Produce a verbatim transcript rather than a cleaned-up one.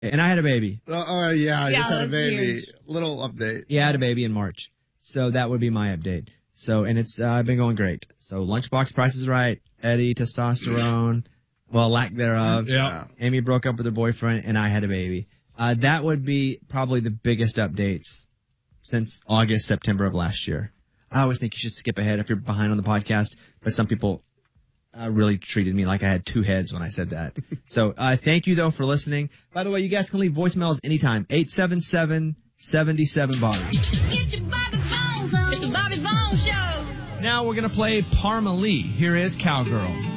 And I had a baby. Oh, uh, yeah, I Yeah, just had a that's baby. huge. Little update. Yeah, I had a baby in March. So that would be my update. So, and it's uh, been going great. So Lunchbox Price is Right, Eddie, testosterone, well, lack thereof. Yeah. Amy broke up with her boyfriend, and I had a baby. Uh, that would be probably the biggest updates since August, September of last year. I always think you should skip ahead if you're behind on the podcast, but some people uh, really treated me like I had two heads when I said that. So uh, thank you, though, for listening. By the way, you guys can leave voicemails anytime. eight seven seven, seven seven, Bobby. Get your Bobby Bones on. It's the Bobby Bones Show. Now we're going to play Parma Lee. Here is Cowgirl.